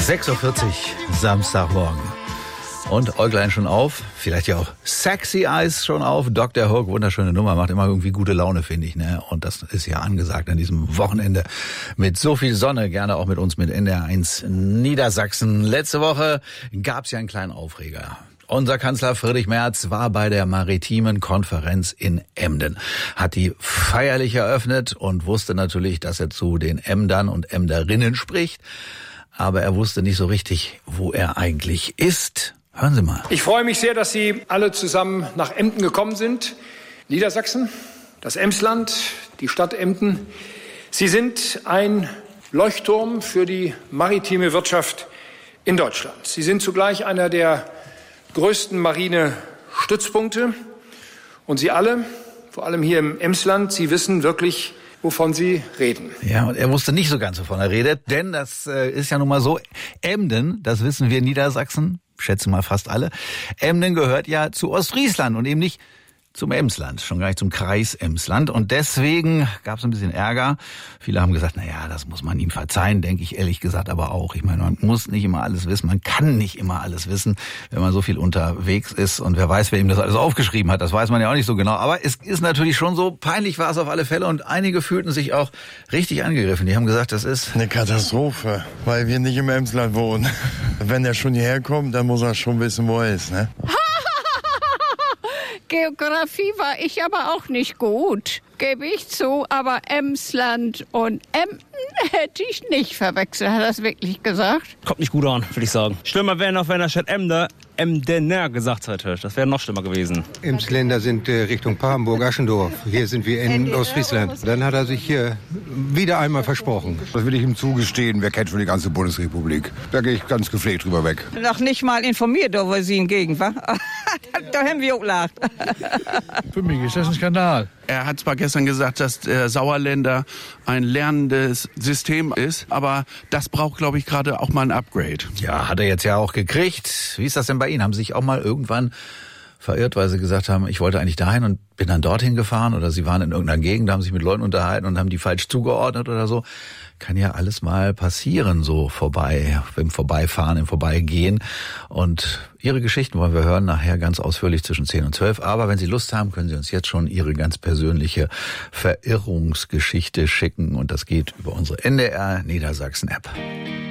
6:40 Uhr, Samstagmorgen. Und Äuglein schon auf, vielleicht ja auch Sexy Eyes schon auf. Dr. Hook, wunderschöne Nummer, macht immer irgendwie gute Laune, finde ich, ne? Und das ist ja angesagt an diesem Wochenende mit so viel Sonne, gerne auch mit uns mit NDR1 Niedersachsen. Letzte Woche gab's ja einen kleinen Aufreger. Unser Kanzler Friedrich Merz war bei der maritimen Konferenz in Emden, hat die feierlich eröffnet und wusste natürlich, dass er zu den Emdern und Emderinnen spricht. Aber er wusste nicht so richtig, wo er eigentlich ist. Hören Sie mal. Ich freue mich sehr, dass Sie alle zusammen nach Emden gekommen sind. Niedersachsen, das Emsland, die Stadt Emden. Sie sind ein Leuchtturm für die maritime Wirtschaft in Deutschland. Sie sind zugleich einer der größten Marinestützpunkte. Und Sie alle, vor allem hier im Emsland, Sie wissen wirklich, wovon Sie reden. Ja, und er wusste nicht so ganz, wovon er redet, denn das ist ja nun mal so, Emden, das wissen wir in Niedersachsen, schätze mal fast alle, Emden gehört ja zu Ostfriesland und eben nicht zum Emsland, schon gar nicht zum Kreis Emsland. Und deswegen gab es ein bisschen Ärger. Viele haben gesagt, naja, das muss man ihm verzeihen, denke ich ehrlich gesagt aber auch. Ich meine, man muss nicht immer alles wissen, man kann nicht immer alles wissen, wenn man so viel unterwegs ist. Und wer weiß, wer ihm das alles aufgeschrieben hat, das weiß man ja auch nicht so genau. Aber es ist natürlich schon so, peinlich war es auf alle Fälle. Und einige fühlten sich auch richtig angegriffen. Die haben gesagt, das ist eine Katastrophe, weil wir nicht im Emsland wohnen. Wenn er schon hierher kommt, dann muss er schon wissen, wo er ist, ne? Geografie war ich aber auch nicht gut, gebe ich zu. Aber Emsland und Emden hätte ich nicht verwechselt. Hat er das wirklich gesagt? Kommt nicht gut an, würde ich sagen. Schlimmer wäre noch, wenn er statt Emdener gesagt hätte. Das wäre noch schlimmer gewesen. Emsländer sind Richtung Papenburg, Aschendorf. Hier sind wir in Ostfriesland. Dann hat er sich hier wieder einmal versprochen. Das will ich ihm zugestehen. Wer kennt schon die ganze Bundesrepublik? Da gehe ich ganz gepflegt drüber weg. Noch nicht mal informiert, wo sie hingegen war. Da haben wir auch gelacht. Für mich ist das ein Skandal. Er hat zwar gestern gesagt, dass der Sauerländer ein lernendes System ist, aber das braucht, glaube ich, gerade auch mal ein Upgrade. Ja, hat er jetzt ja auch gekriegt. Wie ist das denn bei Ihnen? Haben Sie sich auch mal irgendwann verirrt, weil Sie gesagt haben, ich wollte eigentlich dahin und bin dann dorthin gefahren? Oder Sie waren in irgendeiner Gegend, haben sich mit Leuten unterhalten und haben die falsch zugeordnet oder so? Kann ja alles mal passieren, so im Vorbeifahren, im Vorbeigehen. Und Ihre Geschichten wollen wir hören nachher ganz ausführlich zwischen 10 und 12. Aber wenn Sie Lust haben, können Sie uns jetzt schon Ihre ganz persönliche Verirrungsgeschichte schicken. Und das geht über unsere NDR Niedersachsen App.